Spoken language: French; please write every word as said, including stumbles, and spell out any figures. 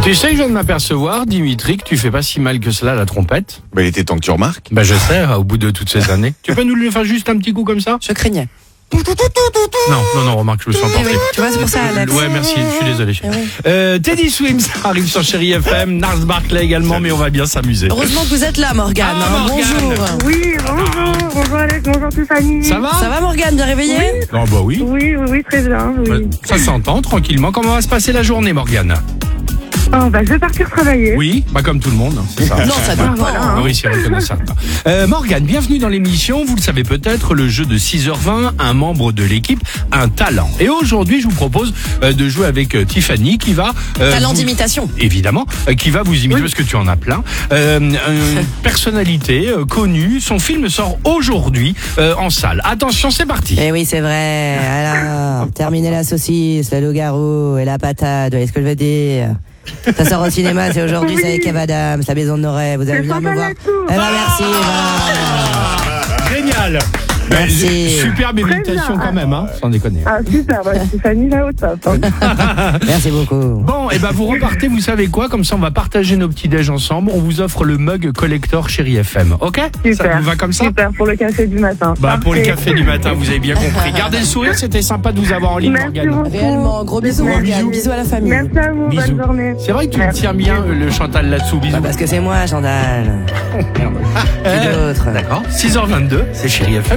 Tu sais, je viens de m'apercevoir, Dimitri, que tu fais pas si mal que cela la trompette. Bah, il était temps que tu remarques. Bah, je sais, au bout de toutes ces années. Tu peux nous le faire juste un petit coup comme ça? Je craignais. Non, non, non, remarque, je me suis emporté. Oui, tu vois, c'est pour ça, Alex. Ouais, merci, je suis désolé. Eh oui. Euh, Teddy Swims arrive sur Chérie F M, Nars Barclay également, mais on va bien s'amuser. Heureusement que vous êtes là, Morgane. Ah, hein. Morgane. Bonjour. Oui, bonjour, bonjour Alex, bonjour Tiffany. Ça va? Ça va, Morgane, bien réveillée? Ah bah oui. Oui, oui, oui, très bien, oui. Euh, Ça s'entend tranquillement. Comment va se passer la journée, Morgane? Oh, bah, je vais partir travailler. Oui, bah comme tout le monde, c'est ça. Non, ça dépend. voilà, hein. hein. Oui, c'est reconnaissable. Euh, Morgane, bienvenue dans l'émission. Vous le savez peut-être, le jeu de six heures vingt, un membre de l'équipe, un talent. Et aujourd'hui, je vous propose euh, de jouer avec euh, Tiffany qui va... euh, Talent vous- d'imitation. Évidemment, euh, qui va vous imiter parce que tu en as plein. Euh, une personnalité euh, connue. Son film sort aujourd'hui euh, en salle. Attention, c'est parti. Eh oui, c'est vrai. Alors, terminer la saucisse, le loup-garou et la patate. Vous voyez ce que je veux dire? Ça sort au cinéma, c'est aujourd'hui, Oui. c'est avec Kev Adams, la maison de nos rêves. Vous allez C'est venir pas me mal voir. à tout. Eh ben, merci. voilà. Génial. Merci. Euh, Superbe Très imitation bien. quand même, hein, sans déconner. Ah, super, bah, Tiffany, là, au top. hein. Merci beaucoup. Bon, et ben vous repartez, vous savez quoi? Comme ça, on va partager nos petits déj ensemble. On vous offre le mug collector Chérie F M, ok? Ça Super. vous va comme ça? Super, pour le café du matin. Bah pour le Parfait. café du matin, vous avez bien compris. Gardez le sourire, c'était sympa de vous avoir en ligne, Merci Morgane. beaucoup. Réellement, gros bisous, Merci. Morgane. Bisous à la famille. Merci à vous, Bisous. bonne journée. C'est vrai que tu le Merci. tiens bien, euh, le Chantal là-dessous. Bisous. Bah, parce que c'est moi, Chantal. Qui Euh, d'autre? D'accord. six heures vingt-deux, c'est Chérie F M.